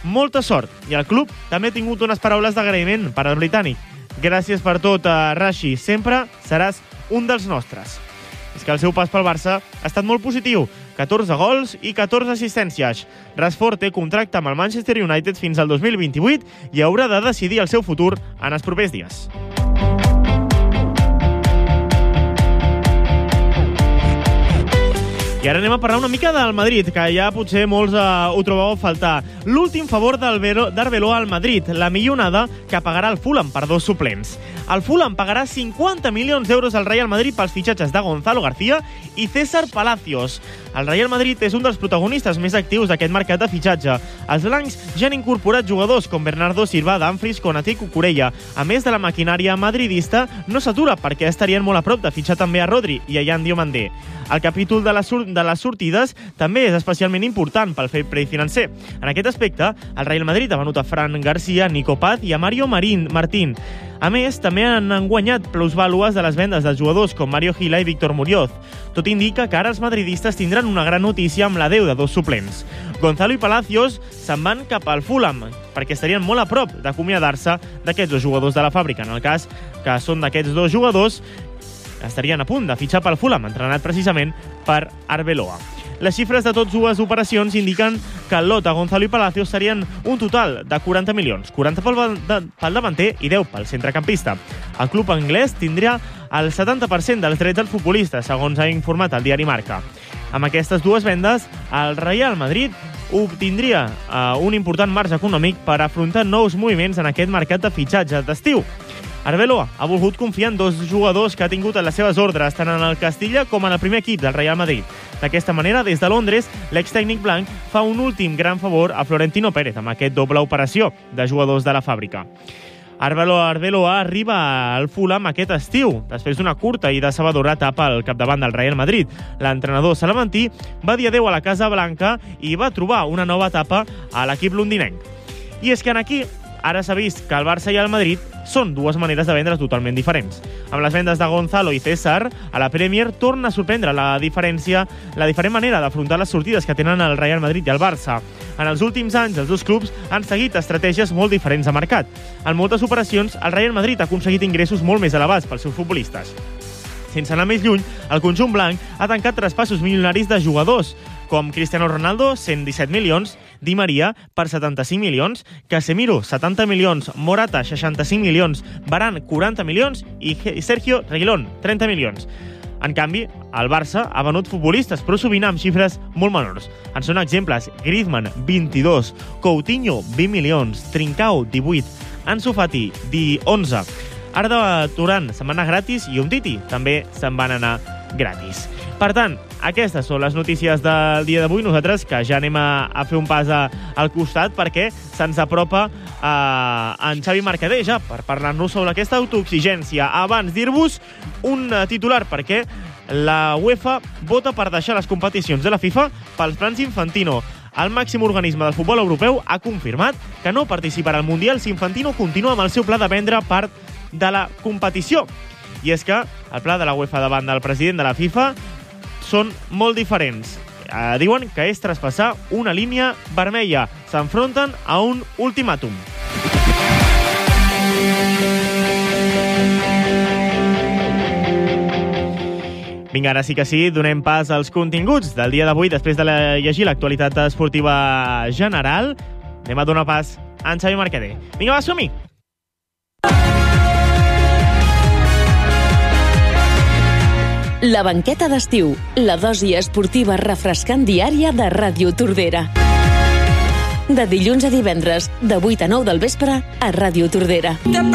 molta sort. I el club també ha tingut unes paraules d'agraïment per al britànic. Gràcies per tot, Rashi. Sempre seràs un dels nostres. És que el seu pas pel Barça ha estat molt positiu. 14 gols i 14 assistències. Rashford té contracte amb el Manchester United fins al 2028 i haurà de decidir el seu futur en els propers dies. I ara anem a parlar una mica del Madrid, que ja potser molts ho trobeu a faltar. L'últim favor d'Arbeloa al Madrid, la millonada que pagarà el Fulham per 2 suplents. El Fulham pagarà 50 milions d'euros al Real Madrid pels fitxatges de Gonzalo García i César Palacios. El Real Madrid és un dels protagonistes més actius d'aquest mercat de fitxatge. Els blancs ja han incorporat jugadors com Bernardo Silva, Dumfries, Konaté i Cucurella. A més de la maquinària madridista, no s'atura perquè estarien molt a prop de fitxar també a Rodri i a Yan Diomandé. El capítol de les sortides també és especialment important pel fair play financer. En aquest aspecte, el Real Madrid ha venut a Fran García, Nico Paz i a Mario Martín. A més, també han guanyat plusvàlues de les vendes dels jugadors com Mario Gila i Víctor Muñoz. Tot indica que ara els madridistes tindran una gran notícia amb l'adeu de 2 suplents. Gonzalo i Palacios se'n van cap al Fulham, perquè estarien molt a prop d'acomiadar-se d'aquests 2 jugadors de la fàbrica. En el cas que són d'aquests 2 jugadors, estarien a punt de fitxar pel Fulham, entrenat precisament per Arbeloa. Les xifres de totes 2 operacions indiquen que el lot a Gonzalo i Palacios serien un total de 40 milions, 40 pel davanter i 10 pel centrecampista. El club anglès tindria el 70% dels drets dels futbolistes, segons ha informat el diari Marca. Amb aquestes 2 vendes, el Real Madrid obtindria un important marge econòmic per afrontar nous moviments en aquest mercat de fitxatge d'estiu. Arbeloa ha volgut confiar en 2 jugadors que ha tingut a les seves ordres, tant en el Castilla com en el primer equip del Real Madrid. D'aquesta manera, des de Londres, l'extècnic blanc fa un últim gran favor a Florentino Pérez amb aquest doble operació de jugadors de la fàbrica. Arbeloa arriba al Fulham aquest estiu, després d'una curta i decebedora etapa al capdavant del Real Madrid. L'entrenador salamantí va dir adeu a la Casa Blanca i va trobar una nova etapa a l'equip londinenc. I és que aquí ara s'ha vist que el Barça i el Madrid són 2 maneres de vendre totalment diferents. Amb les vendes de Gonzalo i César, a la Premier torna a sorprendre la diferent manera d'afrontar les sortides que tenen el Real Madrid i el Barça. En els últims anys, els 2 clubs han seguit estratègies molt diferents de mercat. En moltes operacions, el Real Madrid ha aconseguit ingressos molt més elevats pels seus futbolistes. Sense anar més lluny, el conjunt blanc ha tancat traspassos milionaris de jugadors, com Cristiano Ronaldo, 117 milions, Di Maria, per 75 milions, Casemiro, 70 milions, Morata, 65 milions, Varane, 40 milions i Sergio Reguilón, 30 milions. En canvi, el Barça ha venut futbolistes, però sovint amb xifres molt menors. En són exemples Griezmann, 22, Coutinho, 20 milions, Trincao, 18, Ansu Fati, 11, Arda Turan se'n van anar gratis i Umtiti també se'n van anar gratis. Per tant, aquestes són les notícies del dia d'avui. Nosaltres que ja anem a fer un pas al costat perquè se'ns apropa en Xavi Mercader ja per parlar-nos sobre aquesta autoexigència. Abans dir-vos un titular perquè la UEFA vota per deixar les competicions de la FIFA pels plans Infantino. El màxim organisme del futbol europeu ha confirmat que no participarà al Mundial si Infantino continua amb el seu pla de prendre part de la competició. I és que el pla de la UEFA davant del president de la FIFA són molt diferents. Diuen que és traspassar una línia vermella. S'enfronten a un ultimàtum. Vinga, ara sí que sí, donem pas als continguts del dia d'avui. Després de llegir l'actualitat esportiva general, anem a donar pas a en Xavi Mercader. Vinga, va, som-hi! La banqueta d'estiu, la dosi esportiva refrescant diària de Ràdio Tordera. De dilluns a divendres, de 8 a 9 del vespre, a Ràdio Tordera.